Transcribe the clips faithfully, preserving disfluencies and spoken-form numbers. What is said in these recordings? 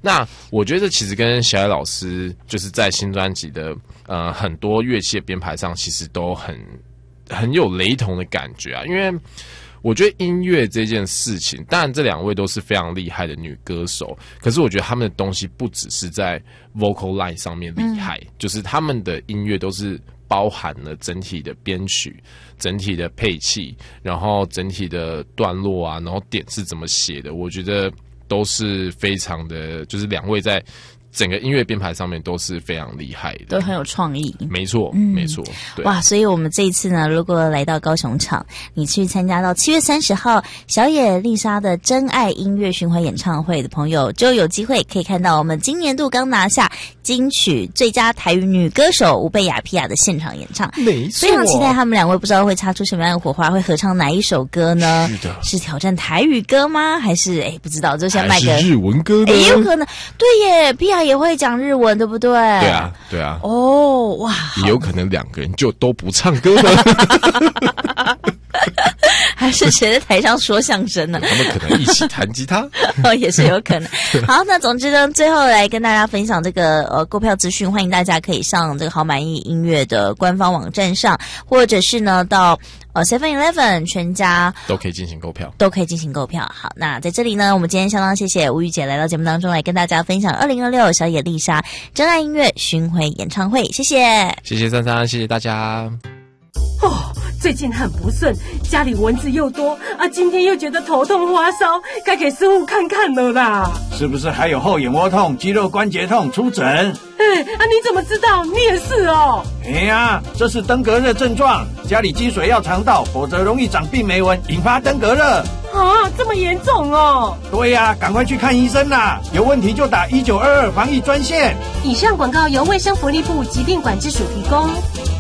那我觉得其实跟小野老师就是在新专辑的呃很多乐器的编排上，其实都很很有雷同的感觉啊。因为我觉得音乐这件事情，当然这两位都是非常厉害的女歌手，可是我觉得他们的东西不只是在 vocal line 上面厉害，嗯、就是他们的音乐都是包含了整体的编曲、整体的配器，然后整体的段落啊，然后点是怎么写的，我觉得都是非常的，就是两位在整个音乐编排上面都是非常厉害的， 都很有创意。 没错，嗯、没错。对哇，所以我们这一次呢，如果来到高雄场，你去参加到七月三十号小野丽莎的真爱音乐巡回演唱会的朋友，就有机会可以看到我们今年度刚拿下金曲最佳台语女歌手吴贝雅皮亚的现场演唱。 没错， 非常期待他们两位，不知道会擦出什么样的火花，会合唱哪一首歌呢？ 是的， 是挑战台语歌吗？还是哎不知道，就先卖个日文歌呢？ 哎，有可能。对耶，皮亚也会讲日文，对不对？ 对啊，对啊。 哦，哇， 也有可能两个人就都不唱歌了。 还是谁在台上说相声呢？ 他们可能一起弹吉他， 哦，也是有可能。好，那总之呢，最后来跟大家分享这个呃购票资讯，欢迎大家可以上这个好满意音乐的官方网站上，或者是呢到呃 seven eleven 全家都可以进行购票， 都可以进行购票。好，那在这里呢，我们今天相当谢谢吴玉姐来到节目当中来跟大家分享二零二六小野丽莎真爱音乐巡回演唱会，谢谢， 谢谢珊珊，谢谢大家。 哦，最近很不顺，家里蚊子又多啊，今天又觉得头痛发烧，该给师傅看看了啦。 是不是还有后眼窝痛、肌肉关节痛？出诊。 哎啊，你怎么知道？你也是哦。 哎呀，这是登革热症状，家里积水要肠道，否则容易长病媒蚊，引发登革热。 啊，这么严重哦。 对呀，赶快去看医生啦，有问题就打一九二二防疫专线。 以上广告由卫生福利部疾病管制署提供。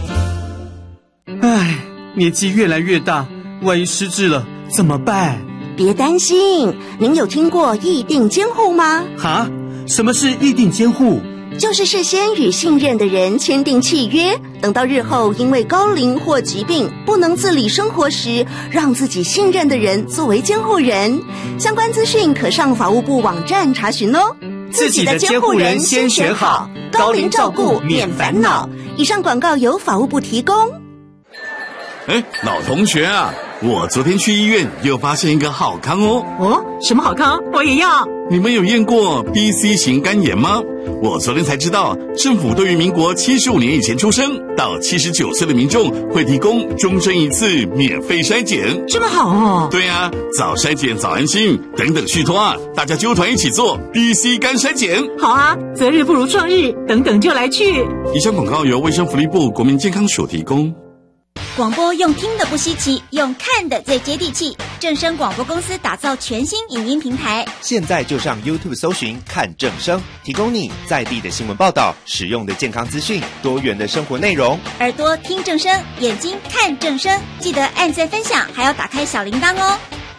唉，年纪越来越大，万一失智了怎么办？ 别担心，您有听过议定监护吗？ 哈？什么是议定监护？ 就是事先与信任的人签订契约，等到日后因为高龄或疾病不能自理生活时，让自己信任的人作为监护人。相关资讯可上法务部网站查询哦。 自己的监护人先选好，高龄照顾免烦恼。 以上广告由法务部提供。 哎，老同学啊，我昨天去医院又发现一个好康哦。 哦，什么好康？我也要。 你们有验过 B C 型肝炎吗？我昨天才知道，政府对于民国七十五年以前出生到七十九岁的民众会提供终身一次免费筛检。 这么好哦。 对啊，早筛检早安心，等等续托啊，大家揪团一起做 B C 肝筛检。 好啊，择日不如撞日，等等就来去。 以上广告由卫生福利部国民健康署提供。 广播用听的不稀奇，用看的最接地气。正声广播公司打造全新影音平台， 现在就上 YouTube 搜寻看正声，提供你在地的新闻报道、实用的健康资讯、多元的生活内容。 耳朵听正声，眼睛看正声，记得按赞分享，还要打开小铃铛哦。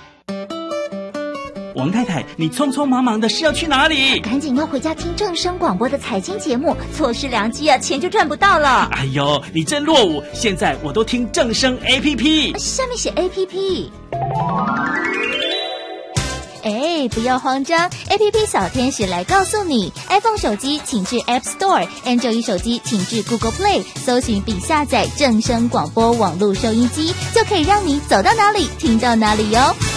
王太太，你匆匆忙忙的是要去哪里？ 赶紧要回家听正声广播的财经节目，错失良机啊，钱就赚不到了。 哎呦，你真落伍！现在我都听正声 A P P， 上面写 A P P。哎，不要慌张 ，A P P 小天使来告诉你 ，iPhone 手机请至 App Store，Android 手机请至 Google Play， 搜寻并下载正声广播网络收音机，就可以让你走到哪里听到哪里哟。